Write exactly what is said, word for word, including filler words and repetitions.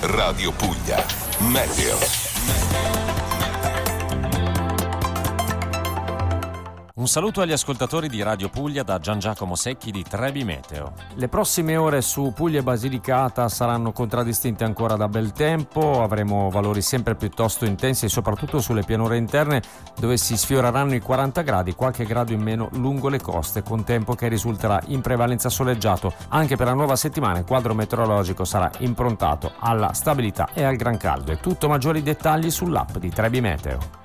Radio Puglia. Meteo. Un saluto agli ascoltatori di Radio Puglia da Gian Giacomo Secchi di Trebi Meteo. Le prossime ore su Puglia e Basilicata saranno contraddistinte ancora da bel tempo, avremo valori sempre piuttosto intensi e soprattutto sulle pianure interne dove si sfioreranno i quaranta gradi, qualche grado in meno lungo le coste, con tempo che risulterà in prevalenza soleggiato. Anche per la nuova settimana il quadro meteorologico sarà improntato alla stabilità e al gran caldo. E tutto, maggiori dettagli sull'app di Trebi Meteo.